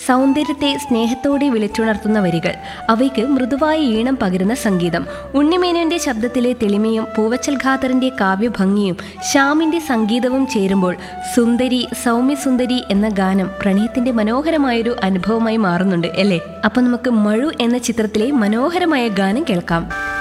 സൗന്ദര്യത്തെ സ്നേഹത്തോടെ വിളിച്ചുണർത്തുന്ന വരികൾ, അവയ്ക്ക് മൃദുവായ ഈണം പകരുന്ന സംഗീതം. ഉണ്ണിമേനോന്റെ ശബ്ദത്തിലെ തെളിമയും പൂവച്ചൽ ഖാദറിന്റെ കാവ്യഭംഗിയും ശ്യാമിന്റെ സംഗീതവും ചേരുമ്പോൾ സുന്ദരി സൗമ്യസുന്ദരി എന്ന ഗാനം പ്രണയത്തിന്റെ മനോഹരമായൊരു അനുഭവമായി മാറുന്നുണ്ട് അല്ലേ? അപ്പൊ നമുക്ക് മഴു എന്ന ചിത്രത്തിലെ മനോഹരമായ ഗാനം കേൾക്കാം.